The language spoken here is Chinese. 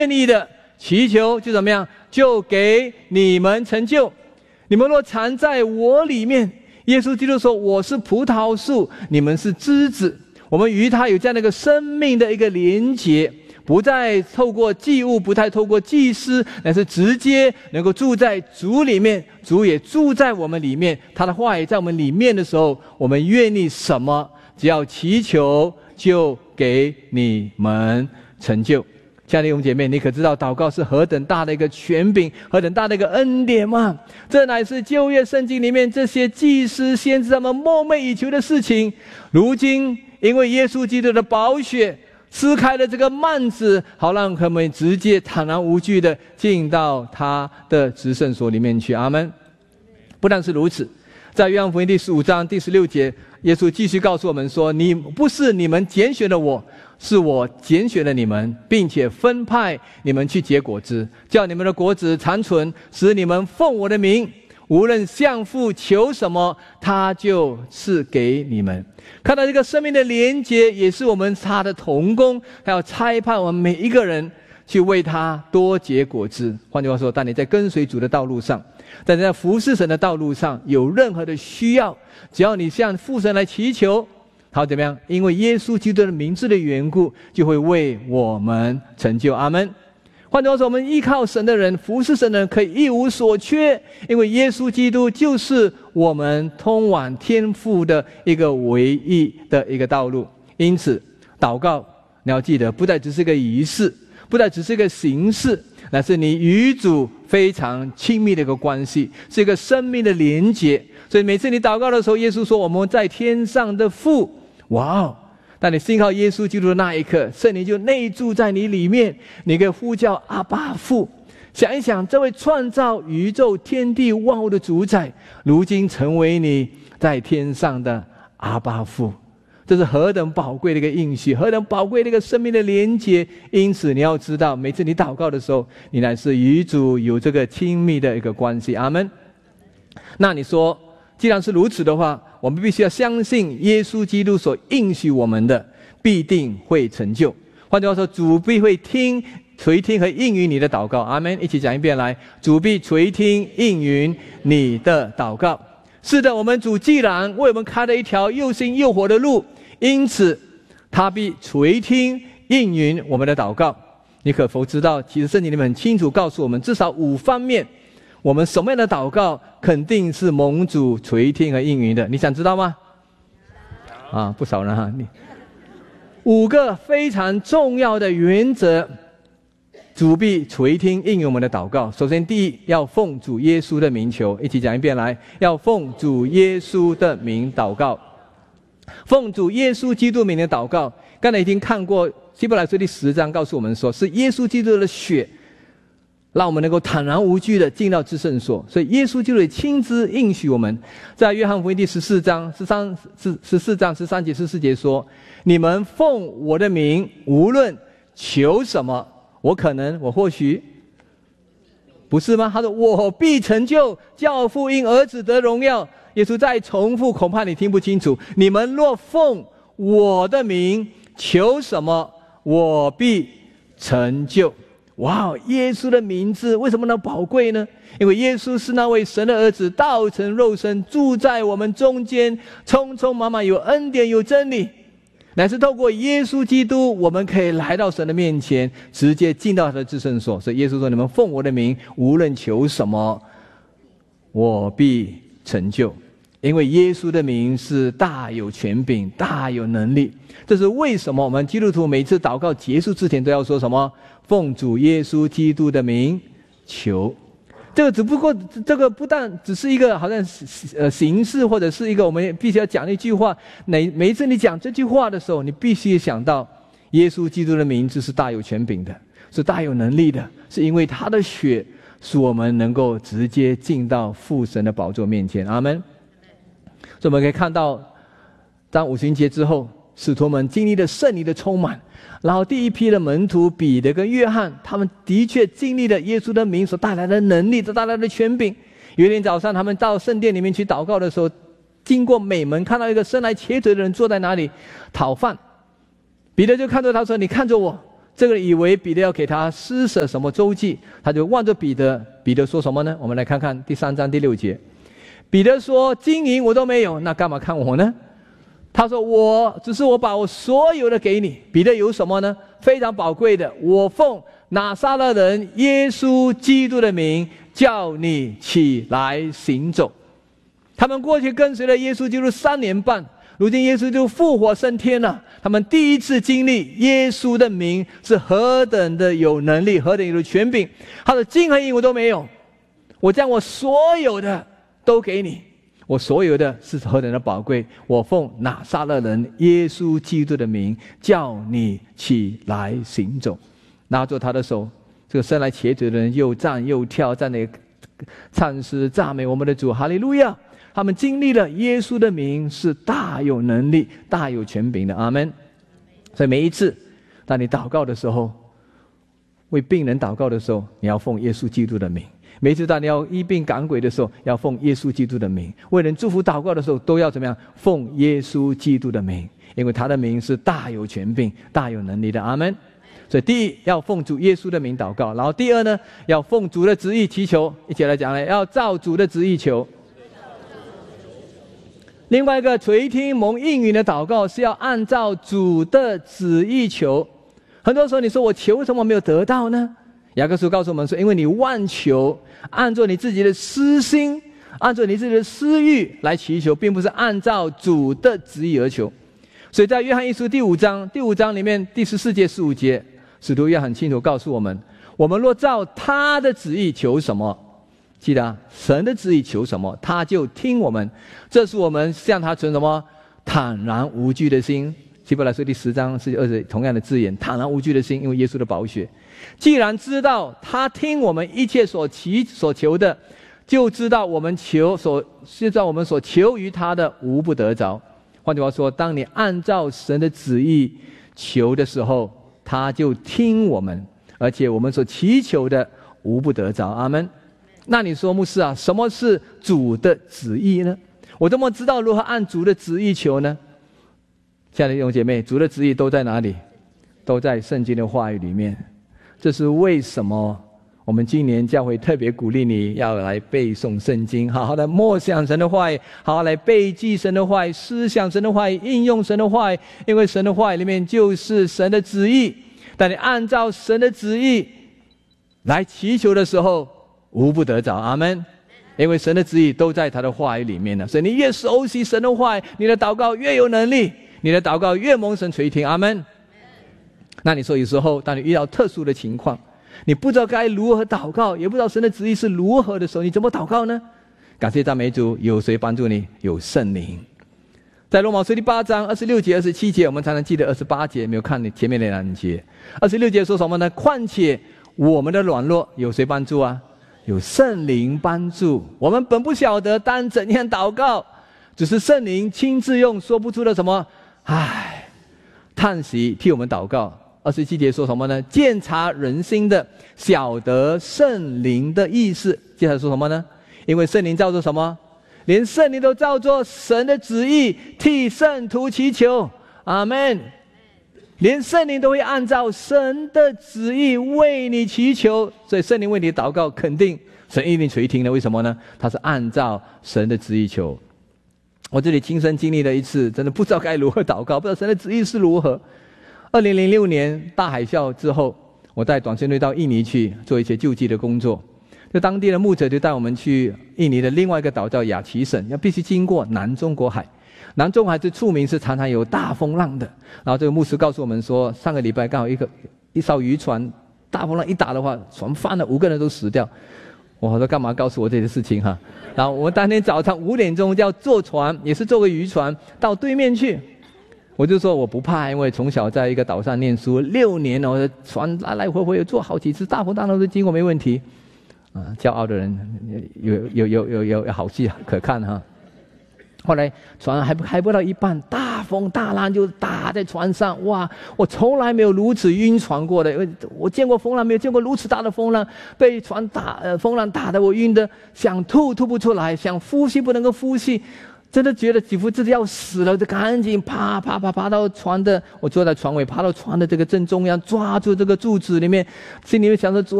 愿意的祈求就怎么样，就给你们成就。你们若藏在我里面，耶稣基督说我是葡萄树，你们是枝子，我们与他有这样的一个生命的一个连结，不再透过祭物，不再透过祭司，乃是直接能够住在主里面，主也住在我们里面，他的话也在我们里面的时候，我们愿意什么，只要祈求就给你们成就。亲爱的弟兄姐妹，你可知道祷告是何等大的一个权柄，何等大的一个恩典吗？这乃是旧约圣经里面这些祭司先知他们梦寐以求的事情，如今因为耶稣基督的宝血撕开了这个幔子，好让我们直接坦然无惧的进到他的至圣所里面去。阿们。不但是如此，在约翰福音第15章第16节，耶稣继续告诉我们说，你不是你们拣选了我，是我拣选了你们，并且分派你们去结果子，叫你们的果子长存，使你们奉我的名无论向父求什么，他就赐给你们。看到这个生命的连结，也是我们他的同工，他要差派我们每一个人去为他多结果子。换句话说，当你在跟随主的道路上，在你在服侍神的道路上有任何的需要，只要你向父神来祈求，他怎么样？因为耶稣基督的名字的缘故，就会为我们成就。阿们。换句话说，我们依靠神的人，服侍神的人可以一无所缺，因为耶稣基督就是我们通往天父的一个唯一的一个道路。因此祷告你要记得，不再只是个仪式，不再只是个形式，乃是你与主非常亲密的一个关系，是一个生命的连结。所以每次你祷告的时候，耶稣说我们在天上的父，哇哦！当你信靠耶稣基督的那一刻，圣灵就内住在你里面，你可以呼叫阿爸父。想一想，这位创造宇宙天地万物的主宰，如今成为你在天上的阿爸父，这是何等宝贵的一个应许，何等宝贵的一个生命的连结。因此你要知道，每次你祷告的时候，你乃是与主有这个亲密的一个关系。阿们。那你说，既然是如此的话，我们必须要相信耶稣基督所应许我们的必定会成就。换句话说，主必会垂听和应允你的祷告。阿们。一起讲一遍来，主必垂听应允你的祷告。是的，我们主既然为我们开了一条又新又活的路，因此他必垂听应允我们的祷告。你可否知道，其实圣经里面很清楚告诉我们，至少5方面我们什么样的祷告肯定是蒙主垂听和应允的。你想知道吗？不少人哈。5个非常重要的原则，主必垂听应允我们的祷告。首先，第一，要奉主耶稣的名求。一起讲一遍来，要奉主耶稣的名祷告。奉主耶稣基督名的祷告，刚才已经看过希伯来书第10章告诉我们说，是耶稣基督的血让我们能够坦然无惧的进到至圣所。所以耶稣基督也亲自应许我们，在约翰福音第14章13节14节说，你们奉我的名无论求什么，我或许不是吗？他说我必成就，叫父因儿子得荣耀。耶稣再重复，恐怕你听不清楚，你们若奉我的名求什么，我必成就。哇，耶稣的名字为什么那么宝贵呢？因为耶稣是那位神的儿子，道成肉身，住在我们中间，匆匆忙忙，有恩典有真理，乃是透过耶稣基督，我们可以来到神的面前，直接进到他的至圣所。所以耶稣说，你们奉我的名无论求什么，我必成就。因为耶稣的名是大有权柄，大有能力。这是为什么我们基督徒每次祷告结束之前都要说什么？奉主耶稣基督的名求。这个不但只是一个好像形式，或者是一个我们必须要讲的一句话。每一次你讲这句话的时候，你必须想到耶稣基督的名字是大有权柄的，是大有能力的，是因为他的血使我们能够直接进到父神的宝座面前。阿们。所以我们可以看到，当五旬节之后，使徒们经历了圣灵的充满，然后第一批的门徒彼得跟约翰，他们的确经历了耶稣的名所带来的能力，所带来的权柄。有一天早上，他们到圣殿里面去祷告的时候，经过美门，看到一个生来瘸腿的人坐在那里讨饭。彼得就看着他说，你看着我， 这个人以为彼得要给他施舍什么周济，他就望着彼得。彼得说什么呢？我们来看看第3章第6节。彼得说：金银我都没有，那干嘛看我呢？他说：我把我所有的给你。彼得有什么呢？非常宝贵的，我奉拿撒勒人耶稣基督的名叫你起来行走。他们过去跟随了耶稣基督3年半，如今耶稣就复活升天了。他们第一次经历耶稣的名是何等的有能力，何等有权柄。他的金和银我都没有，我将我所有的都给你。我所有的是何等的宝贵，我奉拿撒勒人耶稣基督的名叫你起来行走。拿住他的手，这个生来瘸腿的人又站又跳，在那里唱诗赞美我们的主，哈利路亚。他们经历了耶稣的名是大有能力大有权柄的，阿们。所以每一次当你祷告的时候，为病人祷告的时候，你要奉耶稣基督的名。每一次当你要医病赶鬼的时候，要奉耶稣基督的名。为人祝福祷告的时候，都要怎么样？奉耶稣基督的名，因为他的名是大有权柄大有能力的，阿们。所以第一要奉主耶稣的名祷告，然后第二呢，要奉主的旨意祈求。一起来讲呢，要照主的旨意求。另外一个垂听蒙应允的祷告是要按照主的旨意求。很多时候你说我求什么没有得到呢？雅各书告诉我们说，因为你妄求，按照你自己的私心，按照你自己的私欲来祈求，并不是按照主的旨意而求。所以在约翰一书第5章里面第14节15节，使徒约翰很清楚告诉我们，我们若照他的旨意求什么，记得神的旨意求什么，他就听我们。这是我们向他存什么？坦然无惧的心。希伯来书第10章是20同样的字眼，坦然无惧的心，因为耶稣的宝血。既然知道他听我们一切所求的，就知道我们所求于他的无不得着。换句话说，当你按照神的旨意求的时候，他就听我们，而且我们所祈求的无不得着，阿们。那你说牧师啊，什么是主的旨意呢？我怎么知道如何按主的旨意求呢？亲爱的弟兄姐妹，主的旨意都在哪里？都在圣经的话语里面。这是为什么我们今年教会特别鼓励你要来背诵圣经，好好的默想神的话语，好好来背记神的话语，思想神的话语，应用神的话语。因为神的话语里面就是神的旨意，当你按照神的旨意来祈求的时候，无不得着，阿们。因为神的旨意都在他的话语里面了，所以你越熟悉神的话语，你的祷告越有能力，你的祷告越蒙神垂听，阿们。那你说有时候当你遇到特殊的情况，你不知道该如何祷告，也不知道神的旨意是如何的时候，你怎么祷告呢？感谢赞美主，有谁帮助你？有圣灵。在罗马书第8章26节27节，我们才能记得28节，没有看你前面的2节。26节说什么呢？况且我们的软弱有谁帮助啊？有圣灵帮助。我们本不晓得当怎样祷告，只是圣灵亲自用说不出的什么叹息替我们祷告。27节说什么呢？鉴察人心的，晓得圣灵的意思。接下来说什么呢？因为圣灵照着什么？连圣灵都照着神的旨意替圣徒祈求，阿们。连圣灵都会按照神的旨意为你祈求，所以圣灵为你祷告，肯定神一定垂听的。为什么呢？他是按照神的旨意求。我这里亲身经历了一次，真的不知道该如何祷告，不知道神的旨意是如何。2006年大海啸之后，我带短宣队到印尼去做一些救济的工作。就当地的牧者就带我们去印尼的另外一个岛叫雅奇省，要必须经过南中国海。南中国海是出名是常常有大风浪的。然后这个牧师告诉我们说，上个礼拜刚好一艘渔船大风浪一打的话，船翻了，5个人都死掉。我说干嘛告诉我这些事情哈？然后我们当天早上5点钟就要坐船，也是坐个渔船到对面去。我就说我不怕，因为从小在一个岛上念书6年了，我的船来来回回坐好几次，大风大浪都经过没问题。骄傲的人有好戏可看哈。后来船还不到一半，大风大浪就打在船上，哇！我从来没有如此晕船过的，因为我见过风浪，没有见过如此大的风浪，被风浪打得我晕的，想吐不出来，想呼吸不能够呼吸， 真的觉得几乎自己要死了，就赶紧爬到船的，我坐在船尾，爬到船的这个正中央，抓住这个柱子里面，心里面想着主